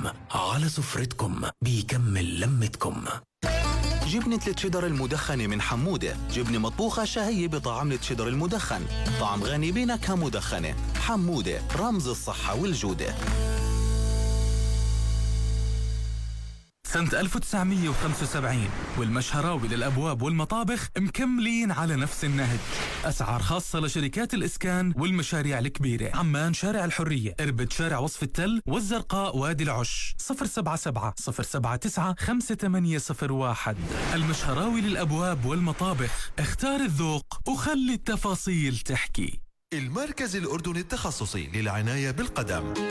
على سفرتكم بيكمل لمتكم. جبنة التشيدر المدخنة من حمودة، جبنة مطبوخة شهية بطعم التشيدر المدخن، طعم غني بنكهة مدخنة. حمودة، رمز الصحة والجودة. سنة 1975 والمشهراوي للأبواب والمطابخ مكملين على نفس النهج. أسعار خاصة لشركات الإسكان والمشاريع الكبيرة. عمان شارع الحرية، إربد شارع وصف التل، والزرقاء وادي العش. 077-079-5801. المشهراوي للأبواب والمطابخ. اختار الذوق وخلي التفاصيل تحكي. المركز الأردني التخصصي للعناية بالقدم.